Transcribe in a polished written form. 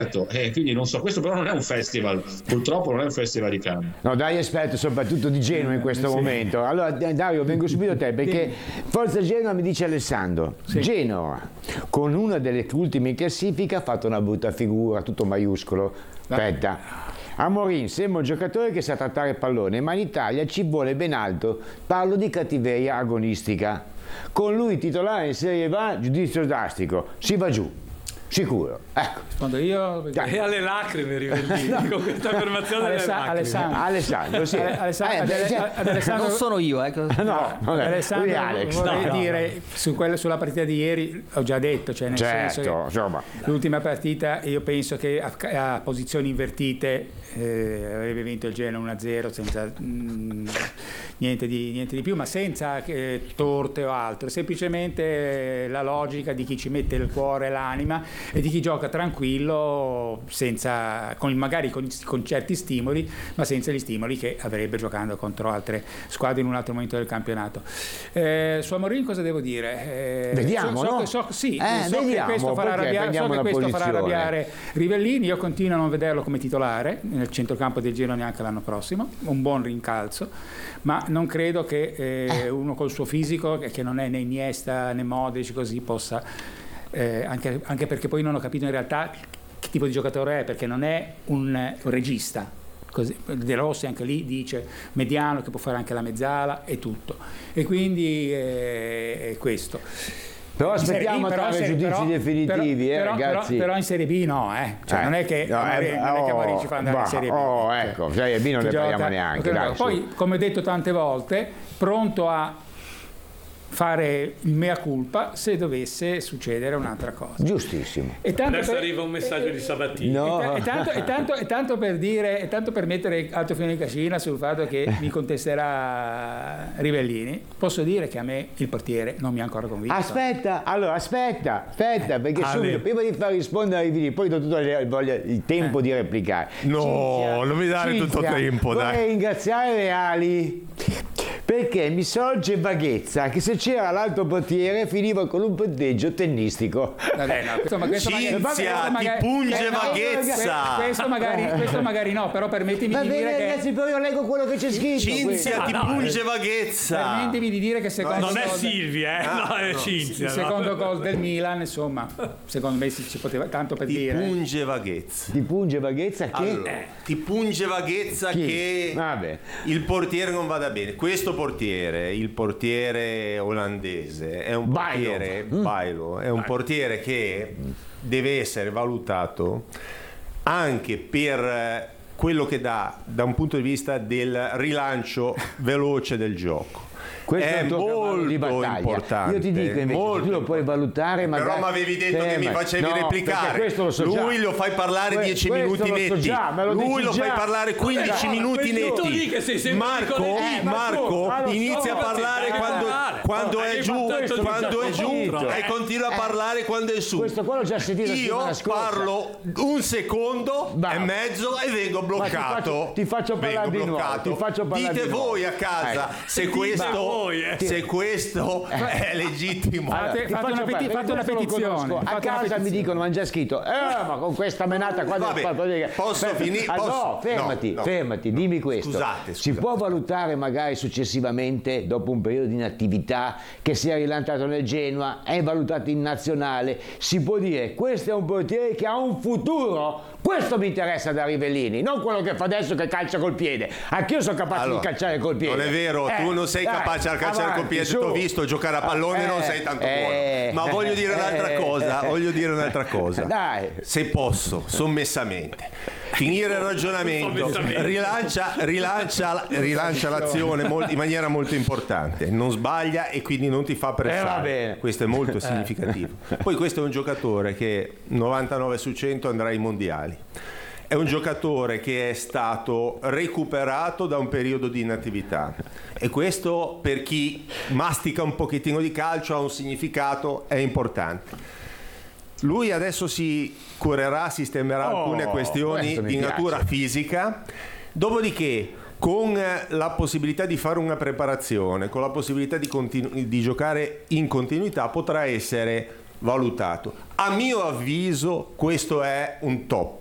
quindi non so, questo però non è un festival, purtroppo non è un festival di Cannes. No, dai, esperto soprattutto di Genova in questo momento. Allora Dario, vengo subito a te perché Forza Genova mi dice Alessandro, Genova con una delle ultime in classifica ha fatto una brutta figura, tutto maiuscolo. Aspetta. Amorim sembra un giocatore che sa trattare il pallone, ma in Italia ci vuole ben altro. Parlo di cattiveria agonistica. Con lui titolare in Serie A, giudizio drastico, si va giù. Sicuro, ecco. Rispondo io. E alle lacrime, Rivellini, con questa affermazione Alessandro, sì. Alessandro, non sono io, No, Alessandro, Alex. vorrei dire sulla partita di ieri, ho già detto, cioè nel senso che insomma. l'ultima partita io penso che a posizioni invertite avrebbe vinto il Genoa 1-0 senza niente di più, ma senza torte o altro, semplicemente la logica di chi ci mette il cuore e l'anima e di chi gioca tranquillo, magari con certi stimoli, ma senza gli stimoli che avrebbe giocando contro altre squadre in un altro momento del campionato. Su Amorim cosa devo dire? Vediamo, no? So vediamo, che questo farà arrabbiare Rivellini. Io continuo a non vederlo come titolare nel centrocampo del Genoa neanche l'anno prossimo, un buon rincalzo, ma non credo che uno col suo fisico, che non è né Iniesta né Modric, così possa anche perché poi non ho capito in realtà che tipo di giocatore è, perché non è un regista. Così, De Rossi anche lì dice mediano, che può fare anche la mezzala e tutto, e quindi è questo. Però aspettiamo i giudizi definitivi, ragazzi. Però in Serie B no, cioè non è che Amorim ci fa andare in Serie B. Ecco, Serie B non ne parliamo neanche. Poi, come ho detto tante volte, pronto a fare il mea culpa se dovesse succedere un'altra cosa. Giustissimo. Adesso arriva un messaggio di Sabatini. E tanto per mettere alto fino di cascina sul fatto che mi contesterà Rivellini, posso dire che a me il portiere non mi ha ancora convinto. Aspetta, perché subito, prima di far rispondere a Rivellini, poi do tutto il tempo di replicare. No, non mi dare tutto il tempo, dai. Vorrei ringraziare Reali perché mi sorge vaghezza che se c'era l'altro portiere finiva con un punteggio tennistico. Cinzia, ti punge vaghezza. Questo magari no, però permettimi di dire che ragazzi, poi io leggo quello che c'è scritto. Cinzia, ti punge vaghezza. Permettimi di dire che secondo non è Silvia, no, è Cinzia. Il secondo gol del Milan, insomma, secondo me si poteva, tanto per dire. Ti punge vaghezza. Ti punge vaghezza che? Allora, ti punge vaghezza che il portiere non vada bene. Questo portiere, il portiere olandese, è un portiere Bailo, è un portiere che deve essere valutato anche per quello che dà da un punto di vista del rilancio veloce del gioco. Questo è molto importante. Io ti dico invece, tu lo puoi valutare, magari. Però mi avevi detto che mi facevi replicare. Lui lo fai parlare 10 minuti netti. Lui lo fai parlare 15 minuti netti. Marco inizia a parlare quando è giù e continua a parlare quando è su. Questo qua l'ho già sentito. Io parlo un secondo e mezzo e vengo bloccato. Ti faccio parlare di nuovo. Dite voi a casa se questo è legittimo. Fate una petizione. A casa mi dicono, mi hanno già scritto, ma con questa menata qua posso finire? No, fermati, dimmi questo. Scusate. Si può valutare magari successivamente, dopo un periodo di inattività, che sia rilanciato nel Genoa, è valutato in nazionale, si può dire questo è un portiere che ha un futuro? Questo mi interessa da Rivellini, non quello che fa adesso che calcia col piede. Anch'io sono capace di calciare col piede. Non è vero, tu non sei capace a calciare col piede, ti ho visto giocare a pallone, non sei tanto buono. Ma voglio dire un'altra cosa. Dai. Se posso, sommessamente, finire il ragionamento, rilancia l'azione in maniera molto importante, non sbaglia e quindi non ti fa pressare. Questo è molto significativo. Poi questo è un giocatore che 99 su 100 andrà ai mondiali. È un giocatore che è stato recuperato da un periodo di inattività e questo, per chi mastica un pochettino di calcio, ha un significato, è importante. Lui adesso si curerà, sistemerà alcune questioni di natura fisica, dopodiché con la possibilità di fare una preparazione, con la possibilità di giocare in continuità, potrà essere valutato. A mio avviso questo è un top.